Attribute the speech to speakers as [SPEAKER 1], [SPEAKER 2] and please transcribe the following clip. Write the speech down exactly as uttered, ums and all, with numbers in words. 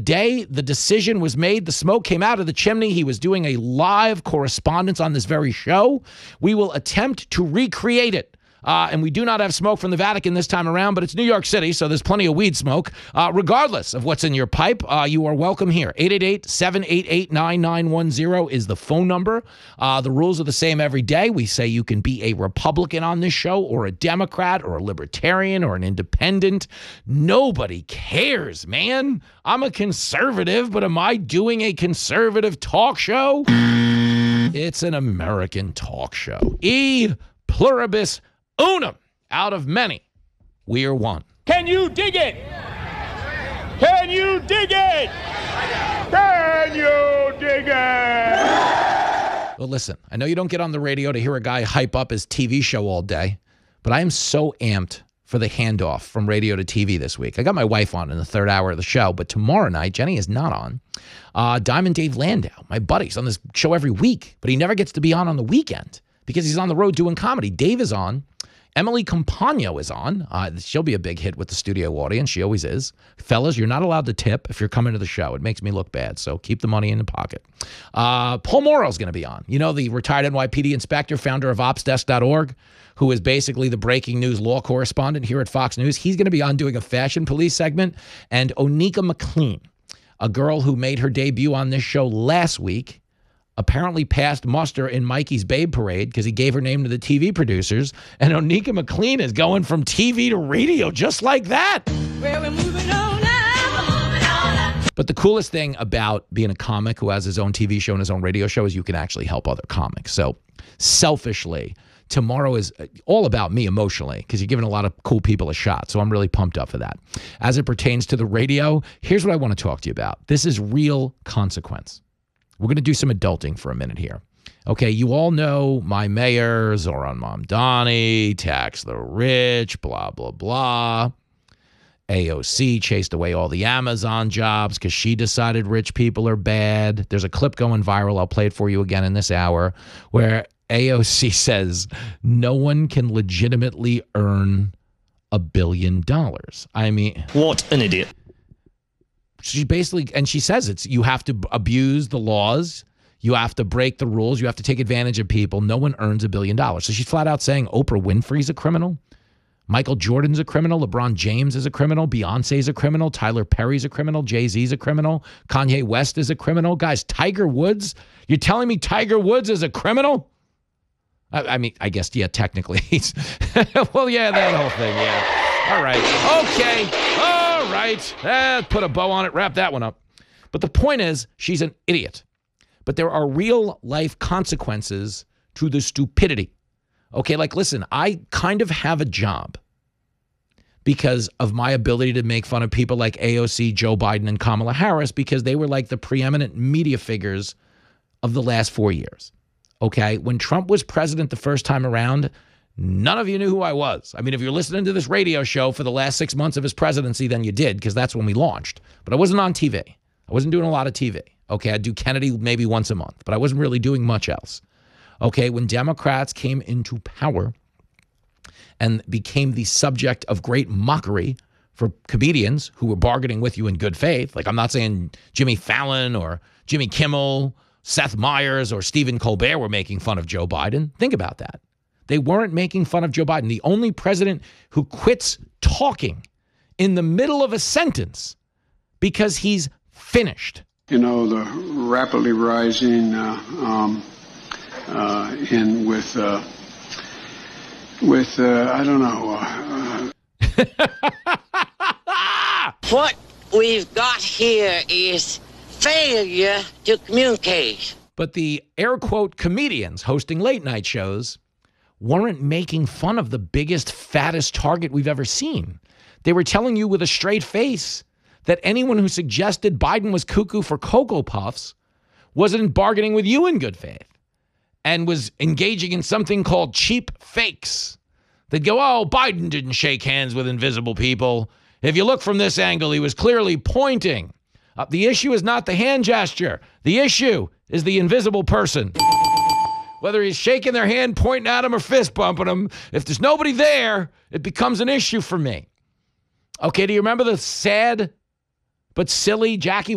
[SPEAKER 1] day the decision was made, the smoke came out of the chimney. He was doing a live correspondence on this very show. We will attempt to recreate it. Uh, and we do not have smoke from the Vatican this time around, but it's New York City, so there's plenty of weed smoke. Uh, regardless of what's in your pipe, uh, you are welcome here. eight eight eight, seven eight eight, nine nine one zero is the phone number. Uh, the rules are the same every day. We say you can be a Republican on this show, or a Democrat, or a Libertarian, or an Independent. Nobody cares, man. I'm a conservative, but am I doing a conservative talk show? It's an American talk show. E pluribus unum, out of many, we are one.
[SPEAKER 2] Can you dig it? Can you dig it? Can you dig it?
[SPEAKER 1] Well, listen, I know you don't get on the radio to hear a guy hype up his T V show all day, but I am so amped for the handoff from radio to T V this week. I got my wife on in the third hour of the show, but tomorrow night, Jenny is not on. Uh, Diamond Dave Landau, my buddy's on this show every week, but he never gets to be on on the weekend because he's on the road doing comedy. Dave is on. Emily Compagno is on. Uh, she'll be a big hit with the studio audience. She always is. Fellas, you're not allowed to tip if you're coming to the show. It makes me look bad, so keep the money in the pocket. Uh, Paul Morrow's going to be on. You know, the retired N Y P D inspector, founder of ops desk dot org, who is basically the breaking news law correspondent here at Fox News. He's going to be on doing a fashion police segment. And Onika McLean, a girl who made her debut on this show last week, apparently passed muster in Mikey's Babe Parade because he gave her name to the T V producers. And Onika McLean is going from T V to radio just like that.
[SPEAKER 3] Well, we're moving on now. Moving on now.
[SPEAKER 1] But the coolest thing about being a comic who has his own T V show and his own radio show is you can actually help other comics. So selfishly, tomorrow is all about me emotionally because you're giving a lot of cool people a shot. So I'm really pumped up for that. As it pertains to the radio, here's what I want to talk to you about. This is real consequence. We're going to do some adulting for a minute here. Okay, you all know my mayor, Zoran Mamdani, tax the rich, blah, blah, blah. A O C chased away all the Amazon jobs because she decided rich people are bad. There's a clip going viral. I'll play it for you again in this hour where A O C says no one can legitimately earn a billion dollars. I mean,
[SPEAKER 4] what an idiot.
[SPEAKER 1] She basically, and she says it's, you have to abuse the laws. You have to break the rules. You have to take advantage of people. No one earns a billion dollars. So she's flat out saying Oprah Winfrey's a criminal. Michael Jordan's a criminal. LeBron James is a criminal. Beyonce's a criminal. Tyler Perry's a criminal. Jay-Z's a criminal. Kanye West is a criminal. Guys, Tiger Woods, you're telling me Tiger Woods is a criminal? I, I mean, I guess, yeah, technically he's, well, yeah, that whole thing, yeah. All right. Okay. All right. Eh, put a bow on it. Wrap that one up. But the point is, she's an idiot. But there are real life consequences to the stupidity. Okay, like, listen, I kind of have a job because of my ability to make fun of people like A O C, Joe Biden, and Kamala Harris because they were like the preeminent media figures of the last four years. Okay, when Trump was president the first time around, none of you knew who I was. I mean, if you're listening to this radio show for the last six months of his presidency, then you did, because that's when we launched. But I wasn't on T V. I wasn't doing a lot of T V. Okay, I'd do Kennedy maybe once a month, but I wasn't really doing much else. Okay, when Democrats came into power and became the subject of great mockery for comedians who were bargaining with you in good faith, like I'm not saying Jimmy Fallon or Jimmy Kimmel, Seth Meyers, or Stephen Colbert were making fun of Joe Biden. Think about that. They weren't making fun of Joe Biden. The only president who quits talking in the middle of a sentence because he's finished.
[SPEAKER 5] You know, the rapidly rising uh, um, uh, in with, uh, with uh, I don't know.
[SPEAKER 6] Uh, what we've got here is failure to communicate.
[SPEAKER 1] But the air quote comedians hosting late night shows weren't making fun of the biggest, fattest target we've ever seen. They were telling you with a straight face that anyone who suggested Biden was cuckoo for Cocoa Puffs wasn't bargaining with you in good faith and was engaging in something called cheap fakes. They'd go, oh, Biden didn't shake hands with invisible people. If you look from this angle, he was clearly pointing. Uh, the issue is not the hand gesture. The issue is the invisible person. Whether he's shaking their hand, pointing at him, or fist bumping him, if there's nobody there, it becomes an issue for me. Okay, do you remember the sad but silly Jackie